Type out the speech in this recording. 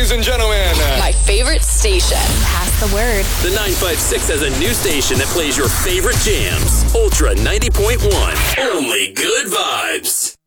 ladies and gentlemen. My favorite station. Pass the word. The 956 has a new station that plays your favorite jams. Ultra 90.1. Only good vibes.